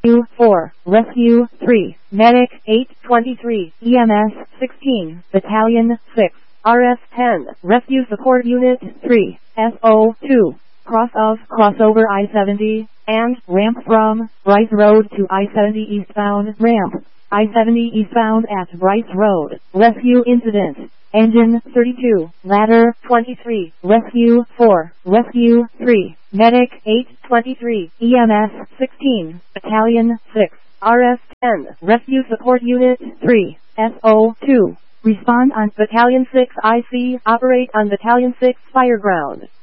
Rescue 4, Rescue 3, Medic 823, EMS 16, Battalion 6, RS 10, Rescue Support Unit 3, SO2, crossover I-70, and ramp from Bryce Road to I-70 eastbound ramp. I-70 eastbound at Bryce Road. Rescue incident. Engine 32, Ladder 23, Rescue 4, Rescue 3, Medic 823, EMS 16, Battalion 6, RS 10, Rescue Support Unit 3, SO2. Respond on Battalion 6 IC, operate on Battalion 6 Fireground.